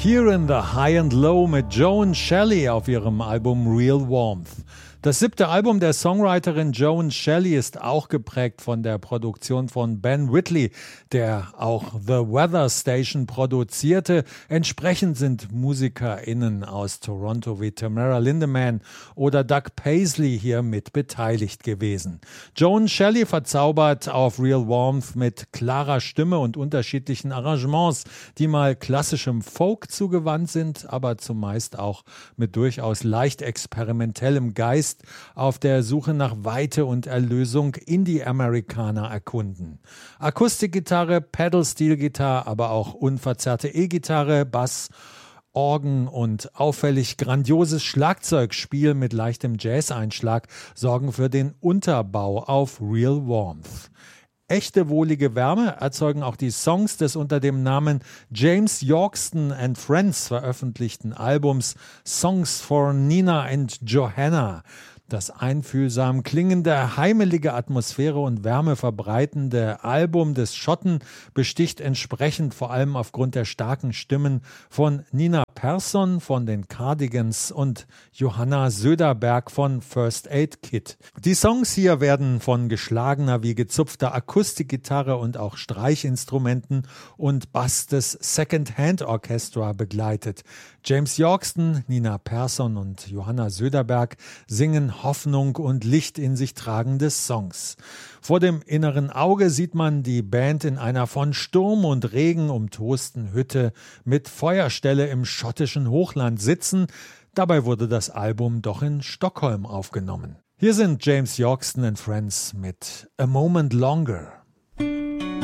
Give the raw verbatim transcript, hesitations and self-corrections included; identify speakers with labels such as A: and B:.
A: Here in the High and Low mit Joan Shelley auf ihrem Album Real Warmth. Das siebte Album der Songwriterin Joan Shelley ist auch geprägt von der Produktion von Ben Whitley, der auch The Weather Station produzierte. Entsprechend sind MusikerInnen aus Toronto wie Tamara Lindemann oder Doug Paisley hier mit beteiligt gewesen. Joan Shelley verzaubert auf Real Warmth mit klarer Stimme und unterschiedlichen Arrangements, die mal klassischem Folk zugewandt sind, aber zumeist auch mit durchaus leicht experimentellem Geist auf der Suche nach Weite und Erlösung Indie-Amerikaner erkunden. Akustikgitarre, Pedal-Steel-Gitarre, aber auch unverzerrte E-Gitarre, Bass, Orgen und auffällig grandioses Schlagzeugspiel mit leichtem Jazz-Einschlag sorgen für den Unterbau auf Real Warmth. Echte wohlige Wärme erzeugen auch die Songs des unter dem Namen James Yorkston and Friends veröffentlichten Albums Songs for Nina and Johanna. Das einfühlsam klingende, heimelige Atmosphäre und Wärme verbreitende Album des Schotten besticht entsprechend vor allem aufgrund der starken Stimmen von Nina Persson von den Cardigans und Johanna Söderberg von First Aid Kit. Die Songs hier werden von geschlagener wie gezupfter Akustikgitarre und auch Streichinstrumenten und Bass des Second Hand Orchestra begleitet. James Yorkston, Nina Persson und Johanna Söderberg singen Hoffnung und Licht in sich tragende Songs. Vor dem inneren Auge sieht man die Band in einer von Sturm und Regen umtosten Hütte mit Feuerstelle im schottischen Hochland sitzen. Dabei wurde das Album doch in Stockholm aufgenommen. Hier sind James Yorkston and Friends mit A Moment Longer.